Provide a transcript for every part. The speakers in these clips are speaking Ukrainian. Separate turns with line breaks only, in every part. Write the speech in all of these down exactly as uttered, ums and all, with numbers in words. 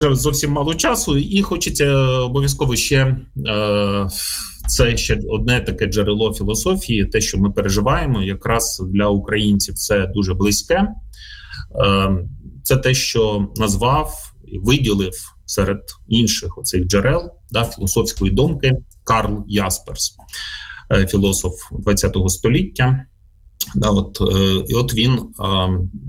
зовсім мало часу, і хочеться обов'язково ще, е, це ще одне таке джерело філософії, те, що ми переживаємо, якраз для українців це дуже близьке. Е, це те, що назвав і виділив серед інших оцих джерел, да, філософської думки Карл Ясперс, е, філософ ХХ століття. Да, от, е, і от він е,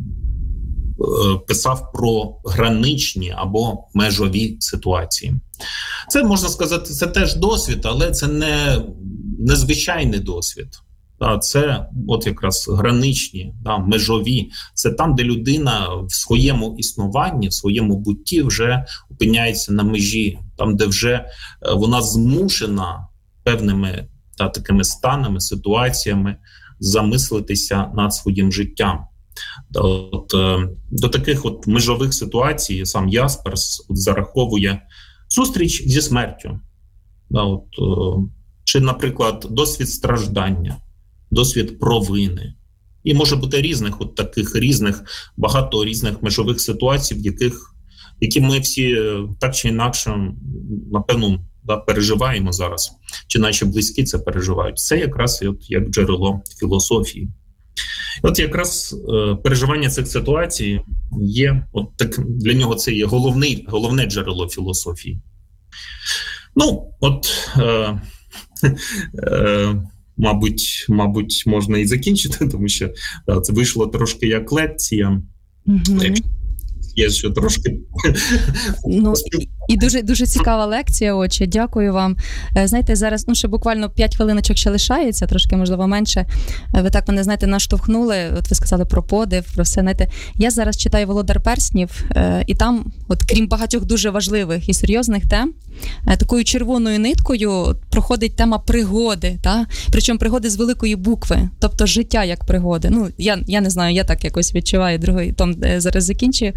писав про граничні або межові ситуації. Це, можна сказати, це теж досвід, але це не незвичайний досвід. Це от якраз граничні, да, межові. Це там, де людина в своєму існуванні, в своєму бутті вже опиняється на межі, там, де вже вона змушена певними та, такими станами, ситуаціями замислитися над своїм життям. От, до таких от межових ситуацій сам Ясперс от зараховує зустріч зі смертю. От, чи, наприклад, досвід страждання, досвід провини. І може бути різних, от таких різних, багато різних межових ситуацій, в яких, які ми всі так чи інакше, напевно, да, переживаємо зараз, чи наші близькі це переживають. Це якраз от, як джерело філософії. От якраз е, переживання цих ситуацій є, от так, для нього це є головний, головне джерело філософії. Ну, от, е, е, мабуть, мабуть, можна і закінчити, тому що да, це вийшло трошки як лекція. Mm-hmm. Є ще трошки...
Ну, і дуже, дуже цікава лекція, отче. Дякую вам. Знаєте, зараз, ну, ще буквально п'ять хвилиночок ще лишається, трошки, можливо, менше. Ви так мене, знаєте, наштовхнули. От ви сказали про подив, про все. Знаєте, я зараз читаю «Володар перснів», і там, от крім багатьох дуже важливих і серйозних тем, такою червоною ниткою проходить тема пригоди, та? Причому пригоди з великої букви, тобто життя як пригоди. Ну, я, я не знаю, я так якось відчуваю, другий том зараз закінчую.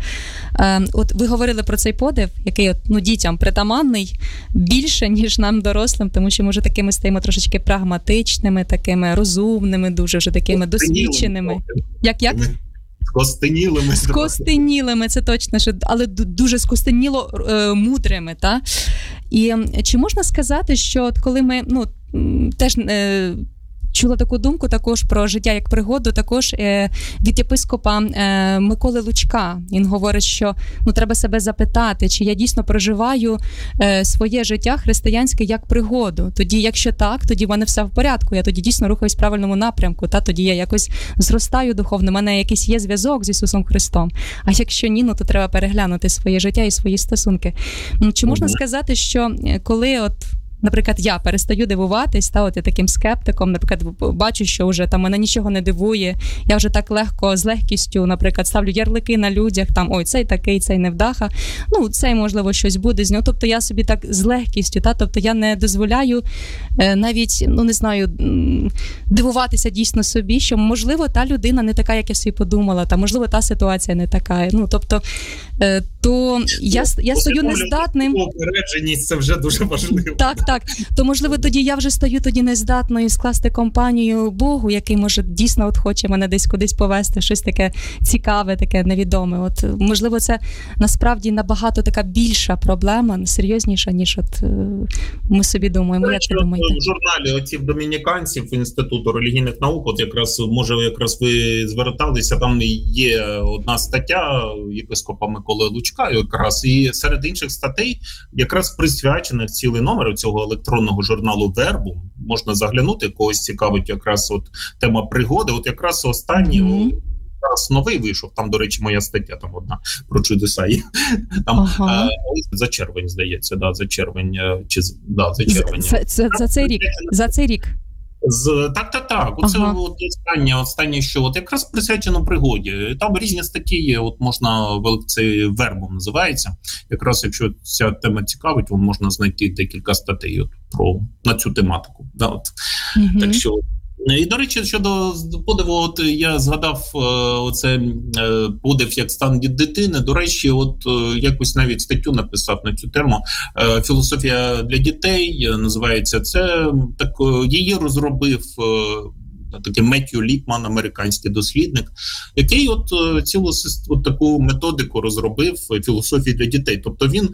От ви говорили про цей подив, який от, ну, дітям притаманний більше, ніж нам дорослим, тому що ми вже такими стаємо трошечки прагматичними, такими розумними, дуже вже такими досвідченими. Як, як?
Скостенілими.
Скостенілими, це точно, що, але дуже скостеніло е, мудрими. Та? І чи можна сказати, що от коли ми, ну, теж... Е, чула таку думку також про життя як пригоду, також е, від єпископа е, Миколи Лучка. Він говорить, що ну, треба себе запитати, чи я дійсно проживаю е, своє життя християнське як пригоду. Тоді, якщо так, тоді в мене все в порядку, я тоді дійсно рухаюсь в правильному напрямку, та тоді я якось зростаю духовно, в мене якийсь є зв'язок з Ісусом Христом. А якщо ні, ну, то треба переглянути своє життя і свої стосунки. Чи можна сказати, що коли от наприклад, я перестаю дивуватись, та, от я таким скептиком, наприклад, бачу, що вже там мене нічого не дивує, я вже так легко, з легкістю, наприклад, ставлю ярлики на людях, там, ой, цей такий, цей невдаха, ну, цей, можливо, щось буде з нього, тобто я собі так з легкістю, та, тобто я не дозволяю е, навіть, ну, не знаю, дивуватися дійсно собі, що, можливо, та людина не така, як я собі подумала, та, можливо, та ситуація не така, ну, тобто, е, то я, я стою нездатним.
Попередженість – це вже дуже важливо.
Так, так. То, можливо, тоді я вже стаю тоді нездатною скласти компанію Богу, який, може, дійсно от хоче мене десь кудись повести, щось таке цікаве, таке невідоме. От, можливо, це насправді набагато така більша проблема, серйозніша, ніж от ми собі думаємо. Як ви думаєте?
В журналі оців домініканців Інституту релігійних наук, от якраз, може, якраз ви зверталися, там є одна стаття єпископа Миколи Лучка, якраз, і серед інших статей, якраз присвячених цілий номер цього електронного журналу «Вербум», можна заглянути, когось цікавить якраз от тема пригоди, от якраз останній, mm-hmm. якраз новий вийшов, там, до речі, моя стаття там одна про чудеса є, там ага. а, за червень, здається, да, за червень, чи, да, за червень.
За, за, за цей рік, за цей рік.
З так, так, так. Оце ага. от останнє, останнє, що от якраз присвячено пригоді. Там різні статті є. От можна, цей «Вербум» називається. Якраз якщо ця тема цікавить, то можна знайти декілька статей от, про на цю тематику. Да, от. Угу. Так що. І, до речі, щодо подиву, от я згадав е, оце е, подив як стан від дитини. До речі, от е, якось навіть статтю написав на цю тему. Е, «Філософія для дітей» називається це. Так, її розробив е, такий Меттью Ліпман, американський дослідник, який от цілу от таку методику розробив філософії для дітей. Тобто він